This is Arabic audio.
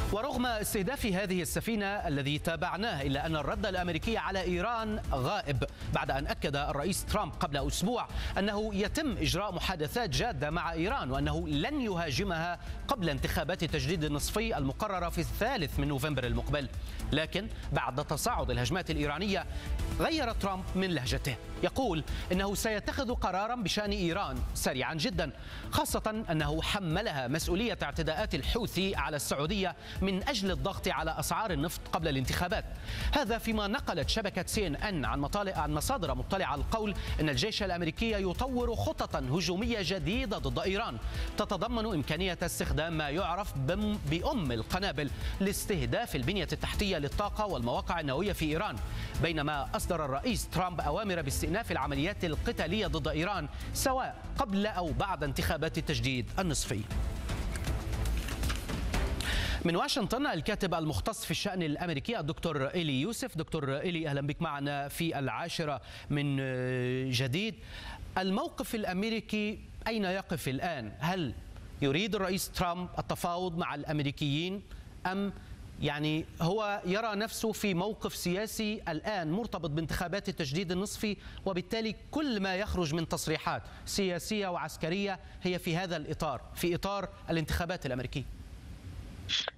ورغم استهداف هذه السفينة الذي تابعناه إلا أن الرد الأمريكي على إيران غائب، بعد أن أكد الرئيس ترامب قبل أسبوع أنه يتم إجراء محادثات جادة مع إيران وأنه لن يهاجمها قبل انتخابات التجديد النصفي المقررة في 3 نوفمبر المقبل. لكن بعد تصاعد الهجمات الإيرانية غير ترامب من لهجته، يقول إنه سيتخذ قرارا بشأن إيران سريعا جدا، خاصة أنه حملها مسؤولية اعتداءات الحوثي على السعودية من أجل الضغط على أسعار النفط قبل الانتخابات. هذا فيما نقلت شبكة CNN عن مصادر مطلعة القول أن الجيش الأمريكي يطور خططا هجومية جديدة ضد إيران تتضمن إمكانية استخدام ما يعرف بأم القنابل لاستهداف البنية التحتية للطاقة والمواقع النووية في إيران، بينما أصدر الرئيس ترامب أوامر باستئناف العمليات القتالية ضد إيران سواء قبل أو بعد انتخابات التجديد النصفي. من واشنطن الكاتب المختص في الشأن الأمريكي الدكتور إيلي يوسف. دكتور إيلي، أهلا بك معنا في 10 من جديد. الموقف الأمريكي أين يقف الآن؟ هل يريد الرئيس ترامب التفاوض مع الأمريكيين أم هو يرى نفسه في موقف سياسي الآن مرتبط بانتخابات التجديد النصفي، وبالتالي كل ما يخرج من تصريحات سياسية وعسكرية هي في هذا الإطار، في إطار الانتخابات الأمريكية؟